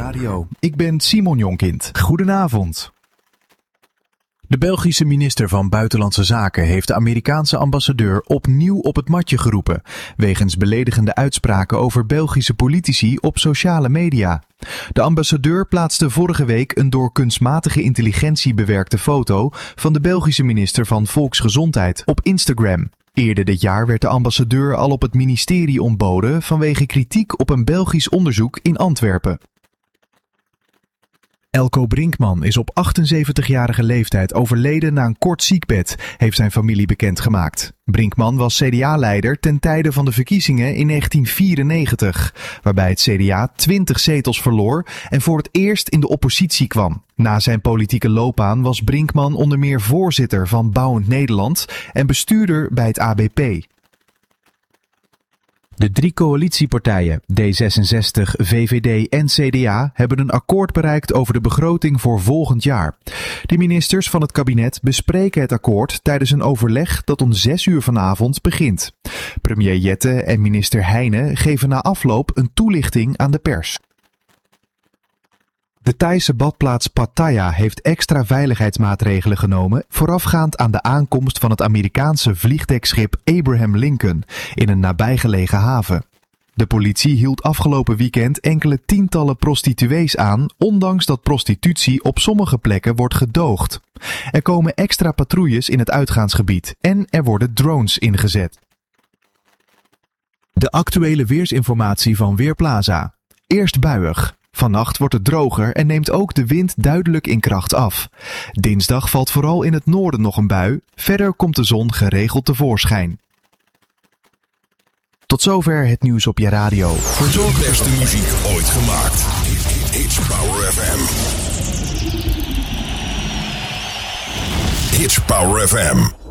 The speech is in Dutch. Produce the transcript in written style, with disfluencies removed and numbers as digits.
Radio. Ik ben Simon Jonkind. Goedenavond. De Belgische minister van Buitenlandse Zaken heeft de Amerikaanse ambassadeur opnieuw op het matje geroepen, wegens beledigende uitspraken over Belgische politici op sociale media. De ambassadeur plaatste vorige week een door kunstmatige intelligentie bewerkte foto van de Belgische minister van Volksgezondheid op Instagram. Eerder dit jaar werd de ambassadeur al op het ministerie ontboden vanwege kritiek op een Belgisch onderzoek in Antwerpen. Elko Brinkman is op 78-jarige leeftijd overleden na een kort ziekbed, heeft zijn familie bekendgemaakt. Brinkman was CDA-leider ten tijde van de verkiezingen in 1994, waarbij het CDA 20 zetels verloor en voor het eerst in de oppositie kwam. Na zijn politieke loopbaan was Brinkman onder meer voorzitter van Bouwend Nederland en bestuurder bij het ABP. De 3 coalitiepartijen, D66, VVD en CDA, hebben een akkoord bereikt over de begroting voor volgend jaar. De ministers van het kabinet bespreken het akkoord tijdens een overleg dat om 6 uur vanavond begint. Premier Jette en minister Heijnen geven na afloop een toelichting aan de pers. De Thaise badplaats Pattaya heeft extra veiligheidsmaatregelen genomen voorafgaand aan de aankomst van het Amerikaanse vliegdekschip Abraham Lincoln in een nabijgelegen haven. De politie hield afgelopen weekend enkele tientallen prostituees aan, ondanks dat prostitutie op sommige plekken wordt gedoogd. Er komen extra patrouilles in het uitgaansgebied en er worden drones ingezet. De actuele weersinformatie van Weerplaza. Eerst buiig. Vannacht wordt het droger en neemt ook de wind duidelijk in kracht af. Dinsdag valt vooral in het noorden nog een bui. Verder komt de zon geregeld tevoorschijn. Tot zover het nieuws op je radio. De beste muziek ooit gemaakt. It's Power FM. It's Power FM.